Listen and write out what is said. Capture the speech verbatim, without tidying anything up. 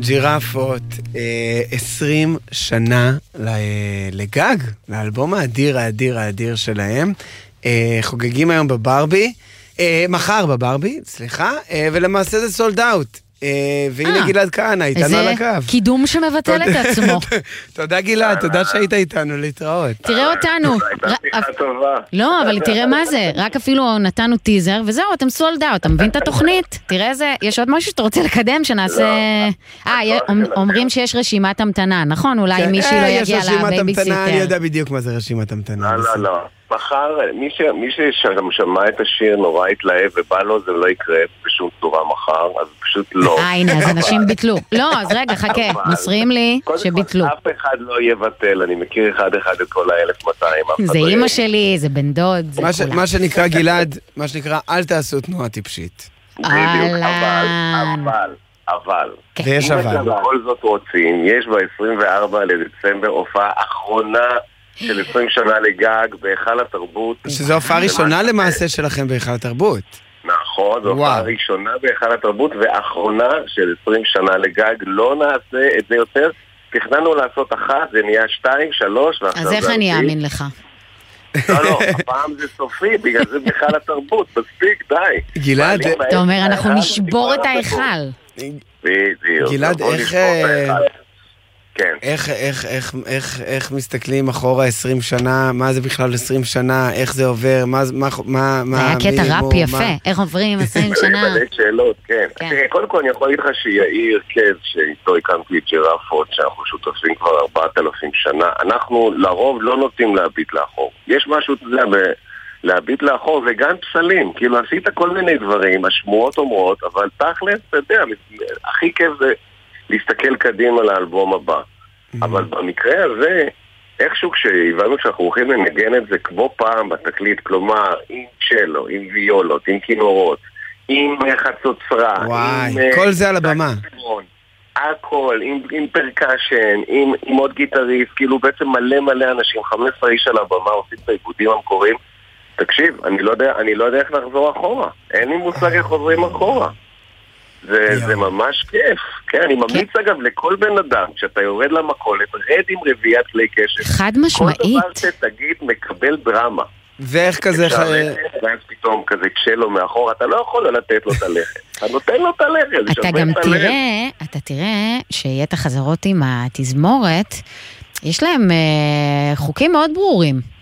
ג'ירפות, עשרים שנה לגג, לאלבום האדיר, האדיר, האדיר שלהם. חוגגים היום בברבי, מחר בברבי, סליחה, ולמעשה זה סולד אאוט. והנה גלעד כהנא, איתנו על הקו. זה קידום שמבטל את עצמו. תודה גלעד, תודה שהיית איתנו להתראות. תראה אותנו. לא, אבל תראה מה זה, רק אפילו נתנו טיזר, וזהו, אתם סולד אאוט, אתה מבין את התוכנית? תראה איזה, יש עוד משהו שאתה רוצה לקדם, שנעשה... אה, אומרים שיש רשימת המתנה, נכון? אולי מישהי לא יגיע לבייביסיטר. אני יודע בדיוק מה זה רשימת המתנה. לא, לא, לא. מחר, מי ששמע את השיר נורא התלהב ובא לו, זה לא יקרה בשום צורה מחר, אז פשוט לא. אה, הנה, אז אנשים ביטלו. לא, אז רגע, חכה, מוסרים לי שביטלו. אף אחד לא יבטל, אני מכיר אחד אחד את כל ה-אלף מאתיים. זה אמא שלי, זה בן דוד, זה כולה. מה שנקרא גלעד, מה שנקרא, אל תעשו תנועה טיפשית. בדיוק, אבל, אבל, אבל. ויש אבל. אם אתם בכל זאת רוצים, יש ב-עשרים וארבעה לדצמבר הופעה אחרונה של עשרים שנה לגג בהיכל התרבות. שזו הופעה ראשונה למעשה שלכם בהיכל התרבות. נכון, זו הופעה ראשונה בהיכל התרבות ואחרונה של עשרים שנה לגג. לא נעשה את זה יותר. תכננו לעשות אחת, זה נהיה שתיים, שלוש. אז איך אני אאמין לך? לא, לא, הפעם זה סופי, בגלל זה בהיכל התרבות. מספיק, די. גלעד, אתה אומר, אנחנו נשבור את ההיכל. בדיוק. גלעד, איך... כן. איך, איך, איך, איך, איך מסתכלים אחורה עשרים שנה, מה זה בכלל עשרים שנה, איך זה עובר, מה, מה, מה, זה היה קטע ראפ יפה, איך עוברים עשרים שנה. מלא שאלות, כן. תראה, קודם כל אני יכול להגיד לך שיאיר קז, שאיתו הקמתי את ג'ירפות, שאנחנו שותפים כבר ארבעת אלפים שנה, אנחנו לרוב לא נוטים להביט לאחור. יש משהו, אתה יודע, להביט לאחור, וגם פסלים, כאילו עשית כל מיני דברים, השמועות אומרות, אבל תכלס, אתה יודע, הכי כיף זה להסתכל קדימה לאלבום הבא. אבל במקרה הזה, איכשהו כשהבנו שאנחנו הולכים לנגן את זה כמו פעם בתקליט, כלומר, עם צ'לו, עם ויולות, עם כינורות, עם חצוצרה, וואי, כל זה על הבמה. הכל, עם, עם פרקשן, עם, עם עוד גיטריסט, כאילו בעצם מלא מלא אנשים, חמש עשרה איש על הבמה, עושים את העיבודים המקוריים. תקשיב, אני לא יודע, אני לא יודע איך נחזור אחורה. אין לי מושג איך חוזרים אחורה. זה, זה ממש כיף. כן, אני ממליץ אגב לכל בן אדם, כשאתה יורד למכולת, רד עם רביעת כלי קשת. חד משמעית. כל דבר שתגיד מקבל דרמה. ואיך כזה... ואז פתאום כזה כשלו מאחור, אתה לא יכול לתת לו את הלכת. אתה נותן לו את הלכת. אתה גם תראה, אתה תראה שיהיה את החזרות עם התזמורת, יש להם חוקים מאוד ברורים.